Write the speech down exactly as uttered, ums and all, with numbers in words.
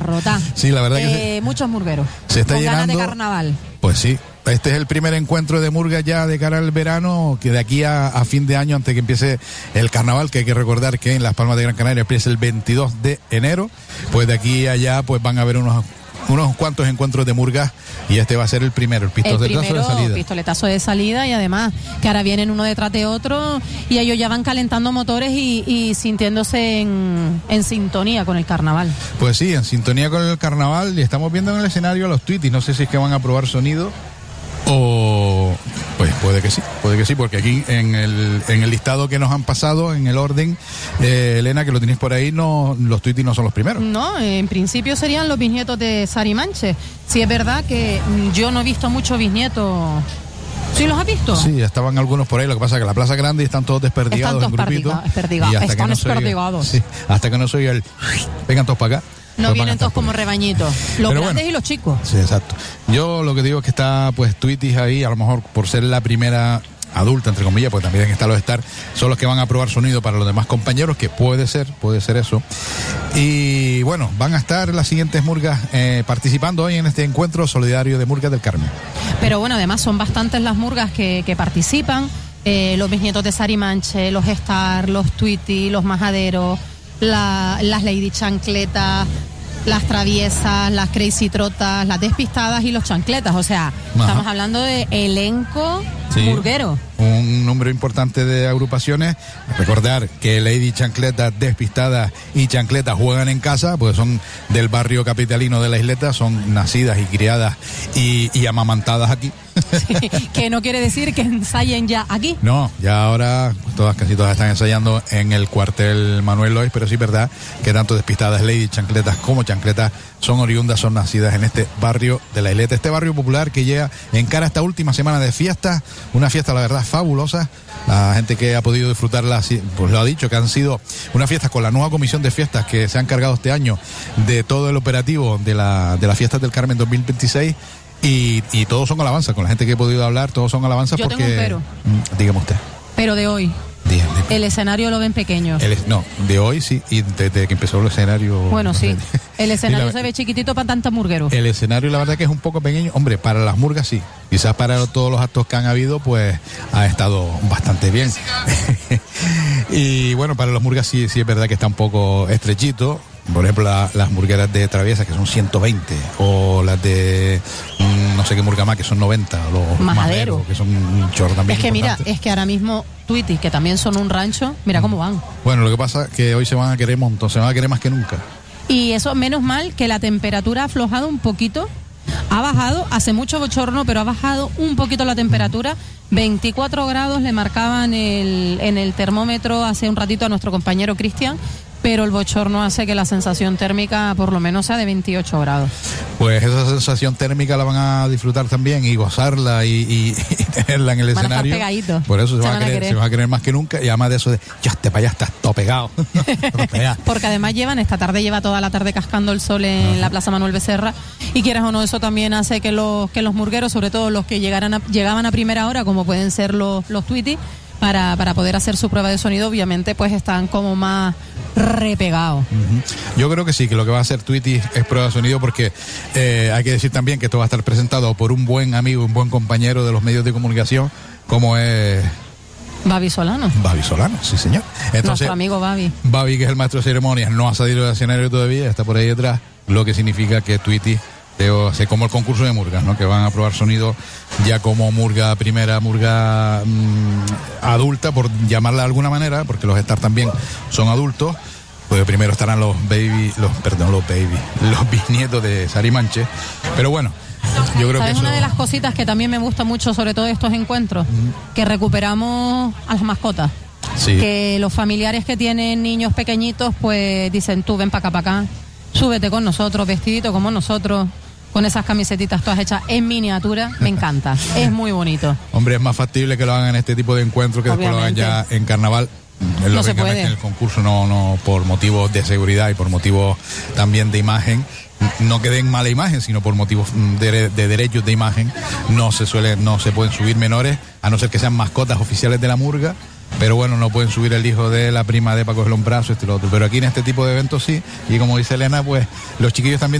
abarrota. Sí, la verdad eh, que se, muchos murgueros. Se está con llenando. Ganas de carnaval. Pues sí. Este es el primer encuentro de murga ya de cara al verano, que de aquí a, a fin de año, antes que empiece el carnaval, que hay que recordar que en Las Palmas de Gran Canaria empieza el veintidós de enero, pues de aquí a allá pues van a haber unos unos cuantos encuentros de murgas y este va a ser el primero, el pistoletazo el primero, de salida. pistoletazo de salida y además que ahora vienen uno detrás de otro y ellos ya van calentando motores y, y sintiéndose en, en sintonía con el carnaval. Pues sí, en sintonía con el carnaval y estamos viendo en el escenario a los Tweeties, no sé si es que van a probar sonido o pues puede que sí, puede que sí, porque aquí en el en el listado que nos han pasado, en el orden, eh, Elena, que lo tenéis por ahí, no los Tweeties no son los primeros. No, en principio serían los bisnietos de Sarimanche. Sí es verdad que yo no he visto muchos bisnietos. ¿Sí los has visto? Sí, estaban algunos por ahí, lo que pasa es que la plaza grande están todos desperdigados están todos en grupitos. Desperdigados, están que no desperdigados. Sí, hasta que no soy el vengan todos para acá. No vienen todos como rebañitos, los Pero grandes bueno, y los chicos. Sí, exacto. Yo lo que digo es que está pues Tweeties ahí, a lo mejor por ser la primera adulta, entre comillas, pues también están los Star, son los que van a probar sonido para los demás compañeros, que puede ser, puede ser eso. Y bueno, van a estar las siguientes murgas eh, participando hoy en este encuentro solidario de Murgas del Carmen. Pero bueno, además son bastantes las murgas que, que participan, eh, los bisnietos de Sarimanche, los Star, los Tweeties, los Majaderos, la, las Lady Chancletas, las Traviesas, las Crazy Trotas, las Despistadas y los Chancletas. O sea, Ajá. estamos hablando de elenco sí, murguero. Un número importante de agrupaciones. Recordar que Lady Chancletas, Despistadas y Chancletas juegan en casa, pues son del barrio capitalino de la isleta, son nacidas y criadas y, y amamantadas aquí. Sí, que no quiere decir que ensayen ya aquí. No, ya ahora pues todas, casi todas están ensayando en el cuartel Manuel Lois, pero sí es verdad que tanto Despistadas, Lady Chancletas como Chancletas son oriundas, son nacidas en este barrio de la isleta, este barrio popular que llega en cara a esta última semana de fiestas, una fiesta la verdad fabulosa. La gente que ha podido disfrutarla pues lo ha dicho, que han sido unas fiestas con la nueva comisión de fiestas que se han encargado este año de todo el operativo de la de las fiestas del Carmen dos mil veintiséis. Y, y todos son alabanzas, con la gente que he podido hablar, todos son alabanzas. Yo porque... tengo un pero. Dígame usted. Pero de hoy. Dígame. El escenario lo ven pequeño. El, no, de hoy sí, y desde de que empezó el escenario... Bueno, sí, el escenario la, se ve chiquitito para tanta murgueros. El escenario la verdad que es un poco pequeño. Hombre, para las murgas sí. Quizás para todos los actos que han habido, pues ha estado bastante bien. Y bueno, para las murgas sí, sí es verdad que está un poco estrechito. Por ejemplo, la, las murgueras de Traviesa, que son ciento veinte, o las de mmm, no sé qué murga más, que son noventa, o los Majadero, Maderos, que son un chorro también. Es que importante. mira, es que ahora mismo Tweeties, que también son un rancho, mira mm. cómo van. Bueno, lo que pasa es que hoy se van a querer montón, se van a querer más que nunca. Y eso, menos mal que la temperatura ha aflojado un poquito, ha bajado, hace mucho bochorno, pero ha bajado un poquito la temperatura. veinticuatro grados le marcaban el, en el termómetro hace un ratito a nuestro compañero Cristian, pero el bochorno hace que la sensación térmica por lo menos sea de veintiocho grados. Pues esa sensación térmica la van a disfrutar también y gozarla y, y, y tenerla en el van escenario. A estar pegaditos. Por eso se, se, van van a querer, se van a querer más que nunca, y además de eso de, ya te para allá, estás todo pegado. Porque además llevan, esta tarde lleva toda la tarde cascando el sol en Ajá. la Plaza Manuel Becerra, y quieras o no, eso también hace que los que los murgueros, sobre todo los que llegaran a, llegaban a primera hora, como pueden ser los, los Tweeties, para, para poder hacer su prueba de sonido, obviamente pues están como más repegados. Uh-huh. Yo creo que sí, que lo que va a hacer Tweeties es prueba de sonido, porque eh, hay que decir también que esto va a estar presentado por un buen amigo, un buen compañero de los medios de comunicación, como es Babi Solano. Babi Solano, sí señor. Entonces, nuestro amigo Babi. Babi, que es el maestro de ceremonias, no ha salido del escenario todavía, está por ahí detrás, lo que significa que Tweeties hace como el concurso de murgas, ¿no? Que van a probar sonido ya como murga primera, murga mmm, adulta, por llamarla de alguna manera, porque los Star también son adultos. Pues primero estarán los baby, los perdón, los baby, los bisnietos de Sarimanche. Pero bueno, yo creo que eso... Una de las cositas que también me gusta mucho, sobre todo estos encuentros, mm. que recuperamos a las mascotas. Sí. Que los familiares que tienen niños pequeñitos, pues dicen, tú ven para acá, para acá, súbete con nosotros, vestidito como nosotros, con esas camisetitas todas hechas en miniatura, me encanta, es muy bonito. Hombre, es más factible que lo hagan en este tipo de encuentros que Obviamente. Después lo hagan ya en carnaval. Es no se puede. En el concurso no, no, por motivos de seguridad y por motivos también de imagen, no que den mala imagen, sino por motivos de, de derechos de imagen, no se suele, no se pueden subir menores, a no ser que sean mascotas oficiales de la murga. Pero bueno, no pueden subir el hijo de la prima de para cogerle un brazo, este y lo otro. Pero aquí en este tipo de eventos sí, y como dice Elena, pues los chiquillos también